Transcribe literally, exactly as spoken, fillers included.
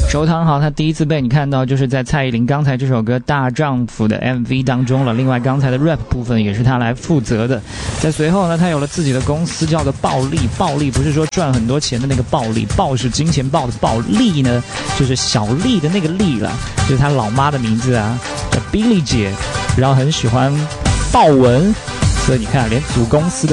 周汤豪他第一次被你看到就是在蔡依林刚才这首歌《大丈夫》的 M V 当中了。另外刚才的 rap 部分也是他来负责的。在随后呢，他有了自己的公司，叫做暴利。暴利不是说赚很多钱的那个暴利，暴是金钱豹的暴，利呢就是小丽的那个丽了，就是他老妈的名字啊，叫 Billy 姐。然后很喜欢豹纹，所以你看，连组公司的